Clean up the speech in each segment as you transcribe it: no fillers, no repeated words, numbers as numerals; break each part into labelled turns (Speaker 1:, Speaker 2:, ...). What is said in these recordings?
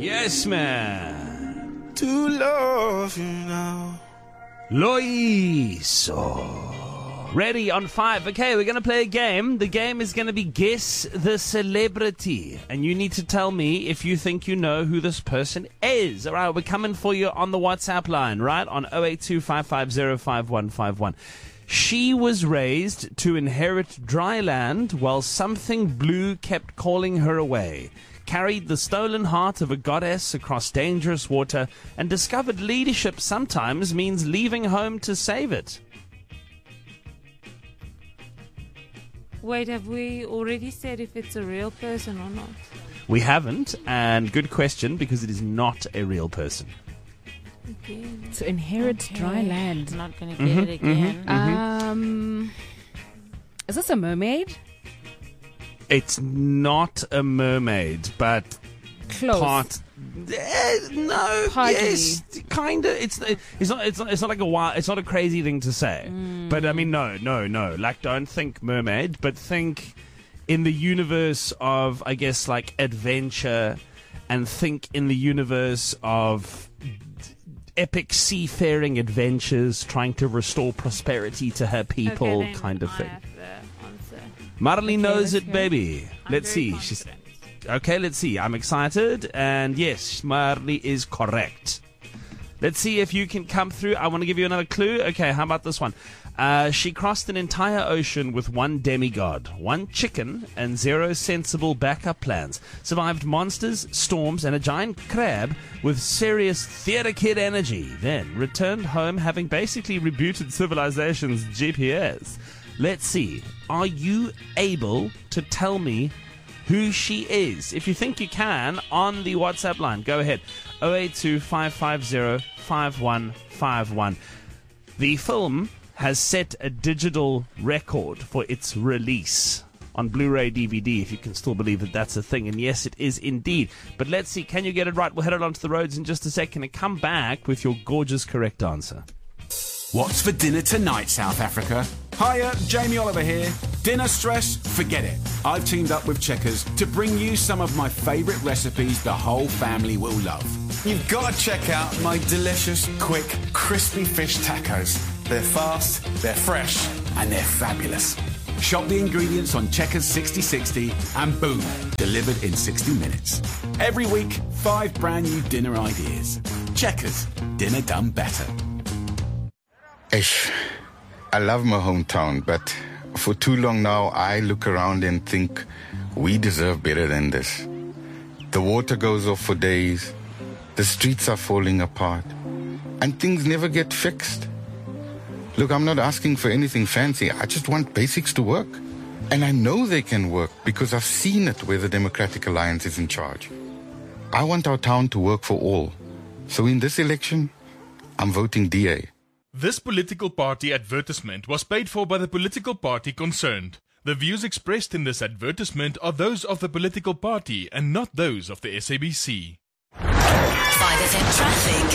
Speaker 1: Yes, man.
Speaker 2: To love you now.
Speaker 1: Loiso. Ready on 5. Okay, we're going to play a game. The game is going to be Guess the Celebrity. And you need to tell me if you think you know who this person is. All right, we're coming for you on the WhatsApp line, right? On 082-550-5151. She was raised to inherit dry land while something blue kept calling her away. Carried the stolen heart of a goddess across dangerous water and discovered leadership sometimes means leaving home to save it.
Speaker 3: Wait, have we already said if it's a real person or not?
Speaker 1: We haven't, and good question, because it is not a real person.
Speaker 3: Okay.
Speaker 4: To inherit dry land.
Speaker 3: I'm not going to get it again.
Speaker 4: Is this a mermaid?
Speaker 1: It's not a mermaid, but
Speaker 4: Close.
Speaker 1: no,
Speaker 4: Partly.
Speaker 1: yes, kind of. It's not like a wild. It's not a crazy thing to say, but I mean, no. Like, don't think mermaid, but think in the universe of, I guess, like adventure, and think in the universe of epic seafaring adventures, trying to restore prosperity to her people,
Speaker 3: Okay, then
Speaker 1: kind of
Speaker 3: I
Speaker 1: thing.
Speaker 3: have the answer.
Speaker 1: Marley knows
Speaker 4: let's
Speaker 1: it,
Speaker 4: hear
Speaker 1: baby.
Speaker 3: I'm
Speaker 1: Let's
Speaker 3: very
Speaker 1: see. She's
Speaker 3: confident.
Speaker 1: okay. Let's see. I'm excited, and yes, Marley is correct. Let's see if you can come through. I want to give you another clue. Okay, how about this one? She crossed an entire ocean with one demigod, one chicken, and 0 sensible backup plans. Survived monsters, storms, and a giant crab with serious theater kid energy. Then returned home having basically rebooted civilization's GPS. Let's see. Are you able to tell me who she is? If you think you can, on the WhatsApp line, go ahead. 082-550-5151. The film has set a digital record for its release on Blu-ray DVD, if you can still believe that that's a thing. And yes, it is indeed. But let's see, can you get it right? We'll head out onto the roads in just a second and come back with your gorgeous correct answer.
Speaker 5: What's for dinner tonight, South Africa? Hiya, Jamie Oliver here. Dinner stress? Forget it. I've teamed up with Checkers to bring you some of my favourite recipes the whole family will love.
Speaker 2: You've got to check out my delicious, quick, crispy fish tacos. They're fast, they're fresh,
Speaker 5: And they're fabulous. Shop the ingredients on Checkers 6060 and boom, delivered in 60 minutes. Every week, 5 brand new dinner ideas. Checkers, dinner done better.
Speaker 6: Ish, I love my hometown, but for too long now, I look around and think we deserve better than this. The water goes off for days, the streets are falling apart, and things never get fixed. Look, I'm not asking for anything fancy. I just want basics to work. And I know they can work because I've seen it where the Democratic Alliance is in charge. I want our town to work for all. So in this election, I'm voting DA.
Speaker 7: This political party advertisement was paid for by the political party concerned. The views expressed in this advertisement are those of the political party and not those of the SABC.
Speaker 8: 5FM Traffic.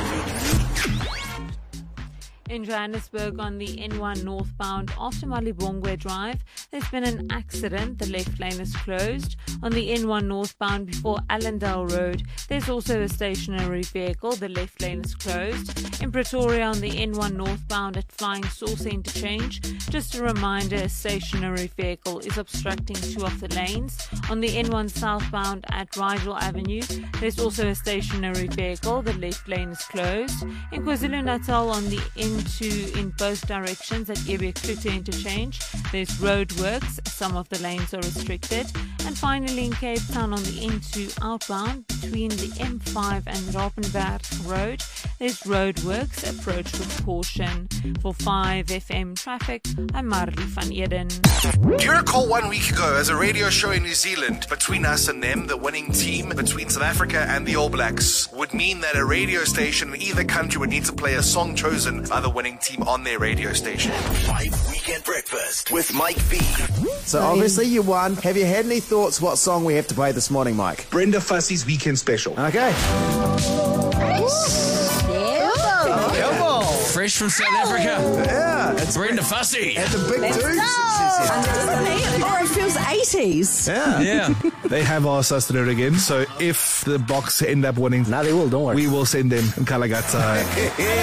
Speaker 3: In Johannesburg on the N1 northbound after Malibongwe Drive, there's been an accident. The left lane is closed. On the N1 northbound before Allendale Road, there's also a stationary vehicle. The left lane is closed. In Pretoria on the N1 northbound at Flying Saucer Interchange, just a reminder, a stationary vehicle is obstructing 2 of the lanes. On the N1 southbound at Rigel Avenue, there's also a stationary vehicle. The left lane is closed. In KwaZulu-Natal on the N2 in both directions at Ebeklute Interchange, there's roadworks. Some of the lanes are restricted. And finally in Cape Town on the N2 outbound between the M5 and Rapenberg Road, there's roadworks. Approach with caution. For 5FM Traffic, I'm Marley van Eden.
Speaker 9: Do you recall 1 week ago as a radio show in New Zealand, between us and them, the winning team between South Africa and the All Blacks would mean that a radio station in either country would need to play a song chosen by the winning team on their radio station?
Speaker 8: 5 Weekend Breakfast with Mike V.
Speaker 10: So obviously you won. Have you had any thoughts what song we have to play this morning, Mike?
Speaker 2: Brenda Fussey's Weekend Special.
Speaker 10: Okay.
Speaker 2: Come on.
Speaker 11: Fresh from South Africa.
Speaker 12: Yeah.
Speaker 11: It's Brenda Fussy.
Speaker 12: And the big dudes.
Speaker 13: Oh, it feels 80s.
Speaker 12: Yeah. They have asked us to do it again. So if the Boks end up winning,
Speaker 10: No, they will, don't worry.
Speaker 12: we will send them in Kalagata.